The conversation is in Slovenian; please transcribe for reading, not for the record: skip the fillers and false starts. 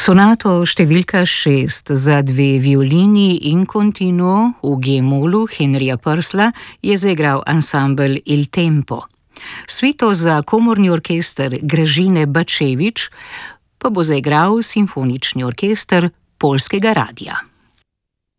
Sonato številka 6 za 2 violini in continuo v G-molu Henrija Prsla je zaigral ansambel Il Tempo. Suito za komorni orkester Gražine Bačevič pa bo zaigral simfonični orkester Poljskega radia.